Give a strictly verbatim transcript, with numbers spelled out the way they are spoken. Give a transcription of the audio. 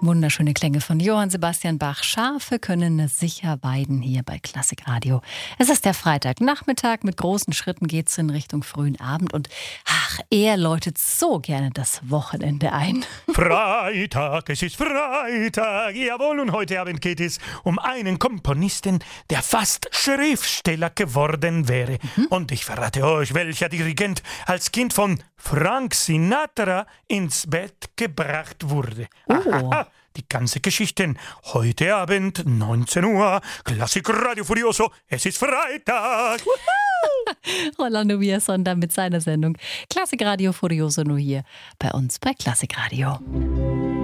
Wunderschöne Klänge von Johann Sebastian Bach. Schafe können sicher weiden hier bei Klassik Radio. Es ist der Freitagnachmittag. Mit großen Schritten geht es in Richtung frühen Abend. Und ach, er läutet so gerne das Wochenende ein. Freitag, es ist Freitag. Jawohl, und heute Abend geht es um einen Komponisten, der fast Schriftsteller geworden wäre. Mhm. Und ich verrate euch, welcher Dirigent als Kind von Frank Sinatra ins Bett gebracht wurde. Oh. Aha, die ganze Geschichte heute Abend, neunzehn Uhr, Klassik Radio Furioso, es ist Freitag. Rolando Villazonda mit seiner Sendung Klassik Radio Furioso nur hier bei uns bei Klassik Radio.